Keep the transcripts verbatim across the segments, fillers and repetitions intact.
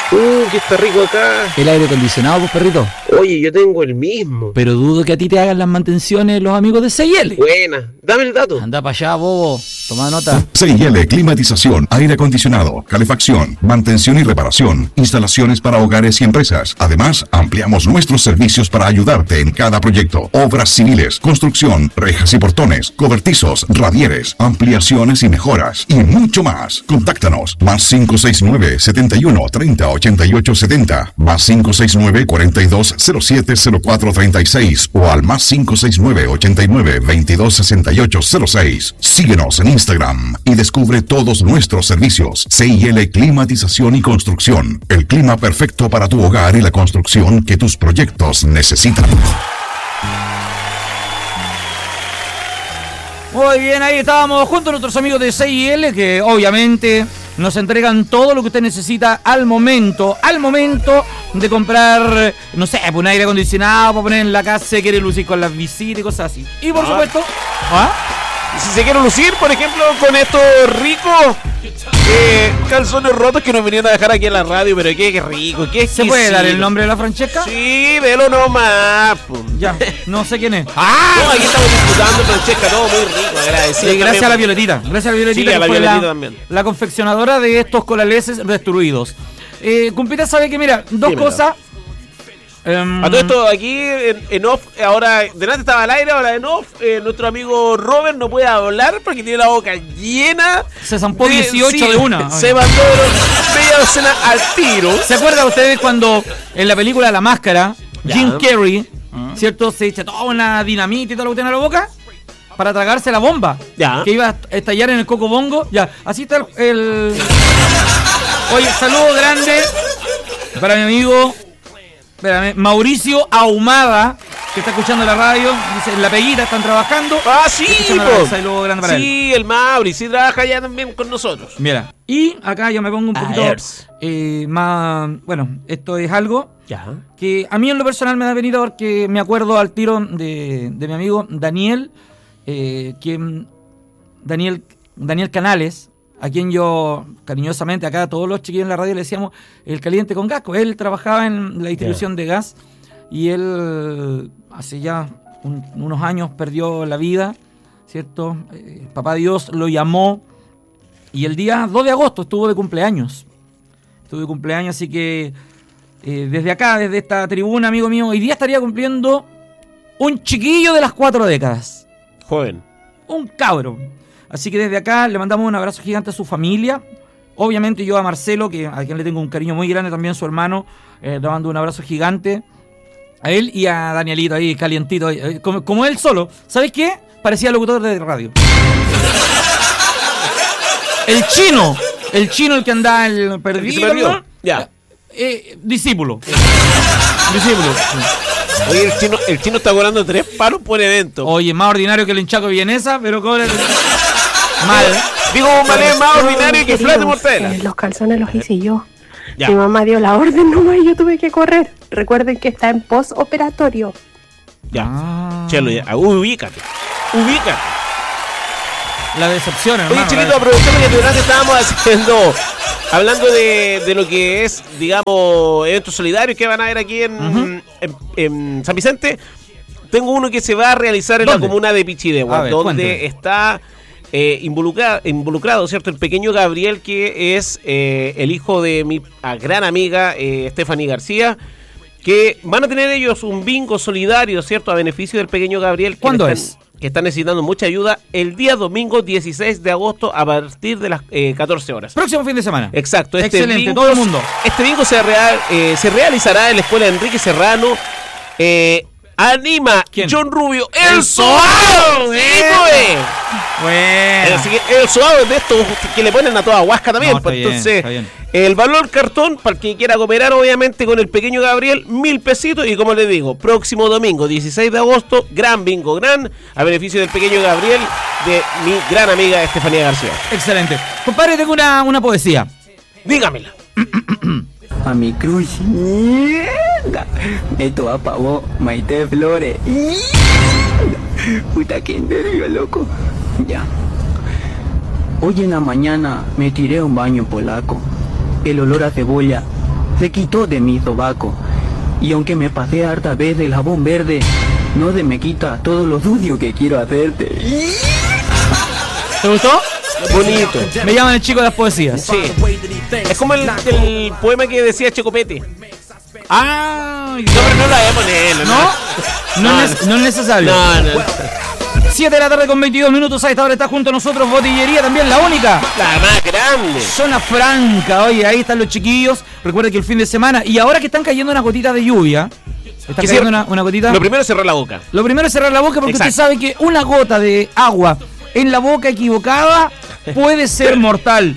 Uh, que está rico acá. El aire acondicionado, pues, perrito. Oye, yo tengo el mismo. Pero dudo que a ti te hagan las mantenciones los amigos de C I L. Buena, dame el dato. Anda para allá, bobo. Toma nota. C I L, climatización, aire acondicionado, calefacción, mantención y reparación, instalaciones para hogares y empresas. Además, ampliamos nuestros servicios para ayudarte en cada proyecto. Obras civiles, construcción, rejas y portones, cobertizos, radieres, ampliaciones y mejoras, y mucho más. Contáctanos, más cinco seis nueve, setenta y uno, treinta, ochenta y ocho, setenta, más cinco seis nueve, cuarenta y dos, cero siete, cero cuatro, treinta y seis, o al más cinco seis nueve, ochenta y nueve, veintidós, sesenta y ocho, cero seis. Síguenos en Instagram y descubre todos nuestros servicios. C I L Climatización y Construcción, el clima perfecto para tu hogar y la construcción que tus proyectos necesitan. Muy bien, ahí estábamos junto a nuestros amigos de C I L, que obviamente nos entregan todo lo que usted necesita al momento, al momento de comprar, no sé, un aire acondicionado para poner en la casa, se quiere lucir con las visitas y cosas así. Y por ah. supuesto, ¿ah? si se quiere lucir, por ejemplo, con estos ricos eh, calzones rotos que nos vinieron a dejar aquí en la radio, pero qué, qué rico, qué ¿Se puede dar el nombre de la Francesca? Sí, velo nomás. Ya, no sé quién es. ¡Ah! No, aquí estamos disfrutando, Francesca, todo muy rico, agradecido. Sí, gracias a la Violetita, gracias a la Violetita, sí, a la, que fue Violetita la, también. la confeccionadora de estos colaleses destruidos. Eh, Cumpita sabe que, mira, dos Dímelo. cosas. Um, A todo esto, aquí en, en off, ahora, delante estaba al aire, ahora en off, eh, nuestro amigo Robert no puede hablar porque tiene la boca llena. Se zampó de, dieciocho sí, de una. Se mandó media docena al tiro. ¿Se acuerdan ustedes cuando en la película La Máscara, Ya. Jim Carrey, uh-huh. ¿cierto? Se echa toda una dinamita y todo lo que tiene en la boca para tragarse la bomba Ya. que iba a estallar en el Coco Bongo. Ya, así está el... el... Oye, saludo grande para mi amigo... Espérame, Mauricio Ahumada, que está escuchando la radio, dice, en La Peguita están trabajando. Ah, sí, po. Saludo grande para sí, él. el Mauri, sí trabaja ya también con nosotros. Mira, y acá yo me pongo un poquito eh, más, bueno, esto es algo ya. que a mí en lo personal me da venido porque me acuerdo al tiro de, de mi amigo Daniel, eh, quien, Daniel, Daniel Canales, a quien yo cariñosamente acá todos los chiquillos en la radio le decíamos el caliente con gas. Él trabajaba en la distribución yeah. de gas y él hace ya un, unos años perdió la vida, ¿cierto? Eh, Papá Dios lo llamó y el día dos de agosto estuvo de cumpleaños. Estuvo de cumpleaños, así que eh, desde acá, desde esta tribuna, amigo mío, hoy día estaría cumpliendo un chiquillo de las cuatro décadas. Joven. Un cabro. Así que desde acá le mandamos un abrazo gigante a su familia. Obviamente yo a Marcelo, que a quien le tengo un cariño muy grande, también su hermano, eh, le mando un abrazo gigante. A él y a Danielito ahí, calientito, eh, como, como él solo. ¿Sabes qué? Parecía locutor de radio. El chino, el chino el que anda el perdido. ¿Se perdió? ¿no? Ya. Eh, discípulo. Discípulo. Oye, el chino, el chino está cobrando tres palos por evento. Oye, más ordinario que el hinchaco vienesa, pero cobra... Mal. Digo, mal es más ordinario que flat de mortadela. Eh, los calzones los hice yo. Ya. Mi mamá dio la orden nomás y yo tuve que correr. Recuerden que está en postoperatorio. Ya. Ah. Chelo, ya. Ubícate. Ubícate. La decepción, hermano. Oye, Chilito, aprovechando que durante estábamos haciendo... Hablando de, de lo que es, digamos, eventos solidarios que van a haber aquí en, uh-huh. en, en San Vicente, tengo uno que se va a realizar en ¿Dónde? La comuna de Pichidegua, ver, donde cuéntame. está eh, involucrado, involucrado, ¿cierto? El pequeño Gabriel, que es eh, el hijo de mi gran amiga eh, Stephanie García, que van a tener ellos un bingo solidario, ¿cierto? A beneficio del pequeño Gabriel. ¿Cuándo están, es? Que está necesitando mucha ayuda el día domingo dieciséis de agosto a partir de las eh, catorce horas. Próximo fin de semana. Exacto. Este Excelente, bingo, todo el mundo. Este bingo se, real, eh, se realizará en la escuela Enrique Serrano. Eh, anima ¿Quién? John Rubio. ¡El Soao! ¡Sí, pues! Bueno. Así que el Soao es de estos que le ponen a toda Huasca también. No, está pues, bien, entonces, está bien. el valor cartón, para el que quiera cooperar, obviamente, con el pequeño Gabriel, mil pesitos. Y como les digo, próximo domingo, dieciséis de agosto, gran bingo, gran, a beneficio del pequeño Gabriel, de mi gran amiga Estefanía García. Excelente. Compadre, tengo una, una poesía. Dígamela. A mi cruz, mierda. Esto apagó Maite Flores. Mierda. Puta que nervio, loco. Ya. Hoy en la mañana me tiré un baño polaco. El olor a cebolla se quitó de mi sobaco. Y aunque me pasé harta vez del jabón verde, no se me quita todo lo sucio que quiero hacerte. ¿Te gustó? Bonito. Me llaman el chico de las poesías. Sí. Es como el, el poema que decía Checopete. Ah, No, pero no lo voy a poner. ¿no? No, es, no es necesario. No, no. siete de la tarde con veintidós minutos. A esta hora está junto a nosotros Botillería también, la única. La más grande. Zona Franca. Oye, ahí están los chiquillos. Recuerden que el fin de semana, y ahora que están cayendo unas gotitas de lluvia, está Que cayendo cierra- una, una gotita. Lo primero es cerrar la boca. Lo primero es cerrar la boca porque Exacto. usted sabe que una gota de agua en la boca equivocada puede ser mortal.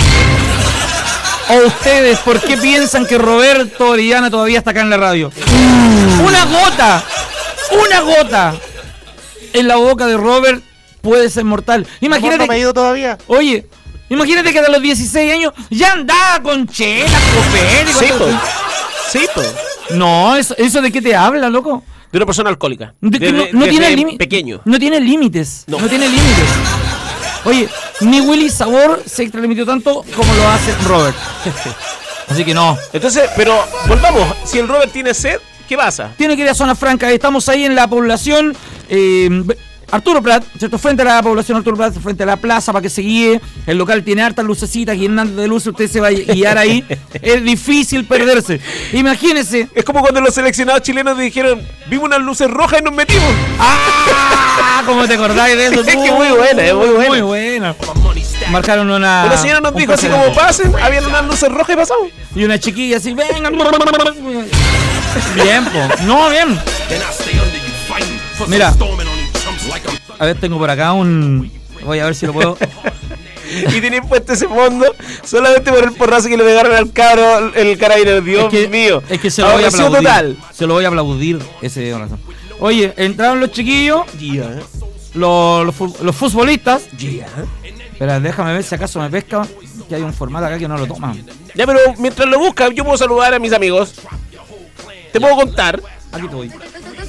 ¿O ustedes por qué piensan que Roberto Orellana todavía está acá en la radio? Una gota, una gota en la boca de Robert puede ser mortal. Imagínate. ¿No me ha ido todavía? Oye, imagínate que a los dieciséis años ya andaba con chela, copete. Sí, po. Sí, po. No, eso, eso de qué te habla, loco. De una persona alcohólica. De que Desde- no, no desde tiene límites. pequeño. No tiene límites. No. No. tiene límites. Oye, ni Willy Sabor se extralimitió tanto como lo hace Robert. Así que no. Entonces, pero volvamos. Si el Robert tiene sed, ¿qué pasa? Tiene que ir a Zona Franca. Estamos ahí en la población eh, Arturo Prat, ¿cierto? Frente a la población Arturo Prat, frente a la plaza para que se guíe. El local tiene hartas lucecitas, guirnaldas de luces. Usted se va a guiar ahí. Es difícil perderse. Imagínese. Es como cuando los seleccionados chilenos dijeron, vimos unas luces rojas y nos metimos. ¡Ah! ¿Cómo te acordáis de eso? Es que muy buena, es muy buena. Muy buena. Marcaron una. Una señora nos un dijo así precedente. como pasen, habían unas luces rojas y pasamos. Y una chiquilla así, vengan. Bien, po. No, bien. Mira. A ver, tengo por acá un. Voy a ver si lo puedo. Y tienen puesto ese fondo solamente por el porrazo que le pegaron al cabro el carabinero. Dios es que, mío. Es que se lo voy a Aborreció aplaudir. total. Se lo voy a aplaudir ese corazón. Oye, entraron los chiquillos, los, los, fu- los futbolistas. Espera, déjame ver si acaso me pesca. Que hay un formato acá que no lo toma. Ya, pero mientras lo buscan, yo puedo saludar a mis amigos. Te puedo contar. Aquí te voy.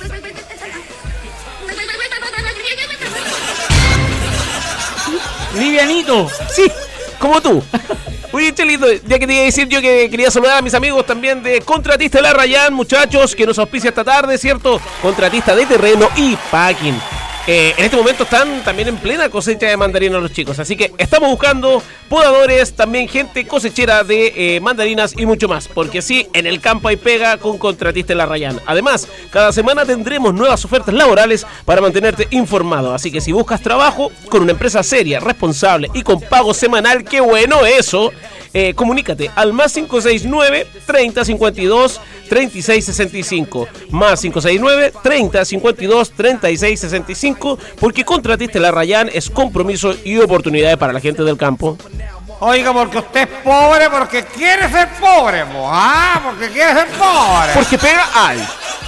Livianito. Sí, como tú. Oye, Chelito, ya que te iba a decir yo que quería saludar a mis amigos también de Contratista de la Rayán, muchachos, que nos auspicia esta tarde, ¿cierto? Contratista de terreno y packing. Eh, en este momento están también en plena cosecha de mandarinas los chicos, así que estamos buscando podadores, también gente cosechera de eh, mandarinas y mucho más, porque sí, en el campo hay pega con Contratista de la Rayán. Además, cada semana tendremos nuevas ofertas laborales para mantenerte informado, así que si buscas trabajo con una empresa seria, responsable y con pago semanal, qué bueno eso. Eh, comunícate al más cinco seis nueve, treinta, cincuenta y dos, treinta y seis sesenta y cinco, más cinco seis nueve, treinta, cincuenta y dos, treinta y seis sesenta y cinco, porque Contratista La Rayán es compromiso y oportunidades para la gente del campo. Oiga, porque usted es pobre, porque quiere ser pobre, po. Ah, porque quiere ser pobre. Porque pega hay.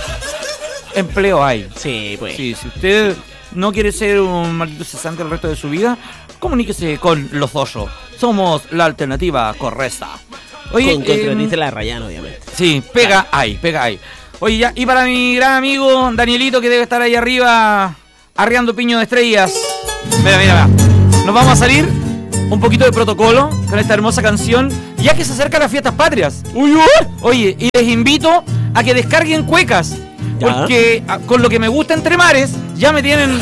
Empleo hay. Sí, pues. Sí, si usted no quiere ser un maldito cesante el resto de su vida, comuníquese con Los Ocho. Somos la alternativa correcta. Oye, Con Contratista eh, La Rayán, obviamente. sí, pega ahí, pega ahí. Oye, ya, y para mi gran amigo Danielito, que debe estar ahí arriba arriando piño de estrellas. Mira, mira, mira. Nos vamos a salir un poquito de protocolo con esta hermosa canción, ya que se acercan las fiestas patrias. Uy, uy. Oye, y les invito a que descarguen cuecas. Ya. Porque a- con lo que me gusta Entre Mares, ya me tienen.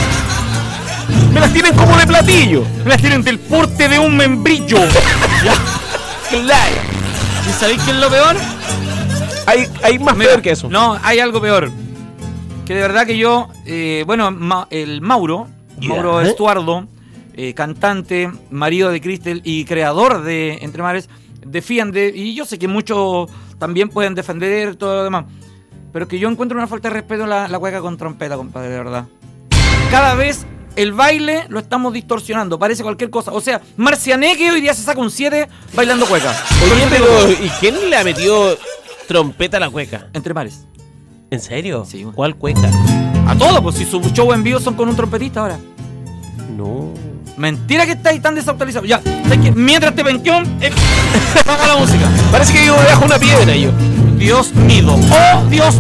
Me las tienen como de platillo. Me las tienen del porte de un membrillo. Ya. Claro. ¿Y sabéis qué es lo peor? Hay, hay más Mira, peor que eso. No, hay algo peor. Que de verdad que yo, eh, bueno, Ma- el Mauro, Ya. Mauro Estuardo, eh, cantante, marido de Cristel y creador de Entre Mares, defiende, y yo sé que muchos también pueden defender todo lo demás, pero que yo encuentro una falta de respeto a la, la cueca con trompeta, compadre, de verdad. Cada vez el baile lo estamos distorsionando, parece cualquier cosa. O sea, Marcianeque hoy día se saca un siete bailando cueca. Oye, pero ¿y quién le ha metido trompeta a la cueca? Entre Mares. ¿En serio? Sí, bueno. ¿Cuál cueca? A todos, pues si su show en vivo son con un trompetista ahora. No. Mentira que estáis tan desactualizados. Ya, ¿sabes qué? Mientras te penquión, eh, vamos a la música. Parece que yo dejo una piedra yo. Dios mío. Oh, Dios